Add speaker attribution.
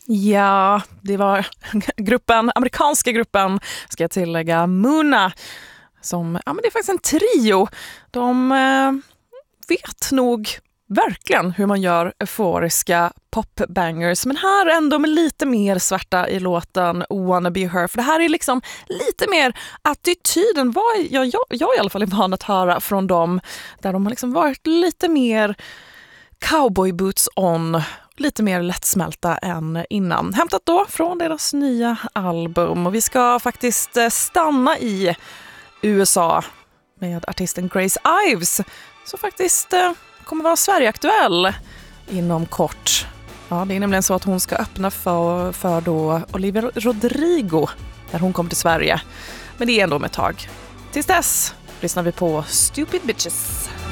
Speaker 1: Ja, det var amerikanska gruppen, ska jag tillägga, Muna, som, men det är faktiskt en trio. De vet nog verkligen hur man gör euforiska popbangers, men här ändå med lite mer svärta i låten Wanna Be Her, för det här är liksom lite mer attityden vad jag i alla fall är van att höra från dem, där de har liksom varit lite mer cowboy boots on, lite mer lättsmälta än innan. Hämtat då från deras nya album, och vi ska faktiskt stanna i USA med artisten Grace Ives, som faktiskt kommer vara Sverigeaktuell inom kort. Ja, det är nämligen så att hon ska öppna för då Olivia Rodrigo när hon kommer till Sverige. Men det är ändå med ett tag. Tills dess lyssnar vi på Stupid Bitches.